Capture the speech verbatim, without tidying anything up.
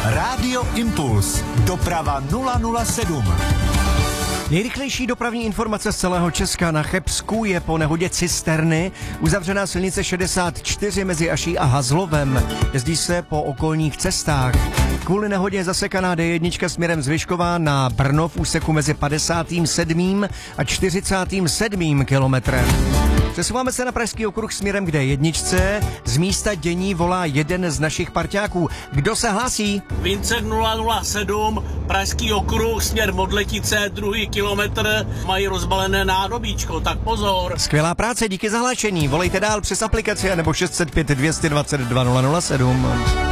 Rádio Impuls. Doprava nula nula sedm. Nejrychlejší dopravní informace z celého Česka. Na Chebsku je po nehodě cisterny uzavřená silnice šedesát čtyři mezi Aší a Hazlovem. Jezdí se po okolních cestách. Kvůli nehodě je zasekaná D jedna směrem z Vyškova na Brno v úseku mezi padesátým sedmým a čtyřicátým sedmým kilometrem. Přesouváme se na Pražský okruh směrem k D jedna. Z místa dění volá jeden z našich parťáků. Kdo se hlásí? Vincent nula nula sedm, Pražský okruh, směr Modletice, druhý kilometr, mají rozbalené nádobíčko, tak pozor. Skvělá práce, díky za hlášení. Volejte dál přes aplikaci nebo šest set pět dvě dvacet dva nula nula sedm.